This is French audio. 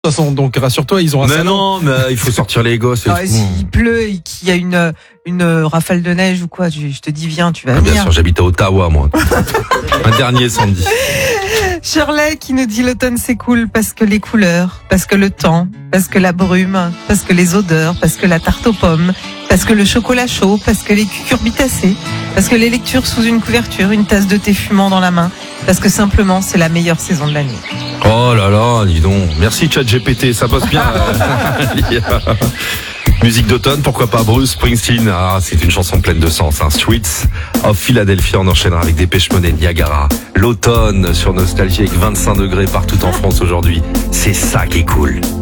De toute façon, donc rassure-toi, ils ont un Mais salon. non, mais il faut sortir les gosses. Alors, s'il pleut et qu'il y a une rafale de neige ou quoi, je te dis viens, tu vas Bien venir. sûr, j'habite à Ottawa, moi. Un dernier samedi. Shirley qui nous dit l'automne c'est cool parce que les couleurs, parce que le temps, parce que la brume, parce que les odeurs, parce que la tarte aux pommes, parce que le chocolat chaud, parce que les cucurbitacées, parce que les lectures sous une couverture, une tasse de thé fumant dans la main, parce que simplement c'est la meilleure saison de l'année. Oh là là, dis donc. Merci ChatGPT, ça passe bien. Musique d'automne, pourquoi pas Bruce Springsteen. Ah, c'est une chanson pleine de sens. Streets of Philadelphia, on enchaînera avec Dépêche Mode et Niagara. L'automne sur Nostalgie avec 25 degrés partout en France aujourd'hui. C'est ça qui est cool.